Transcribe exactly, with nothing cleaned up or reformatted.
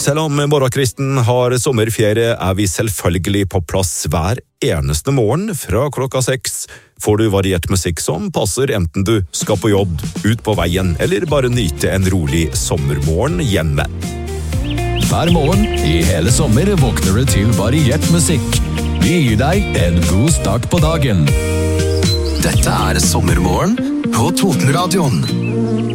Selv om morgenkvisten har sommerferie, er vi selvfølgelig på plass hver eneste morgen fra klokka seks. Får du variert musikk som passer enten du skal på jobb, ut på veien, eller bare nyte en rolig sommermorgen hjemme. Hver morgen i hele sommer våkner du til variert musikk. Vi gir deg en god start på dagen. Dette er Sommermorgen på Totenradioen.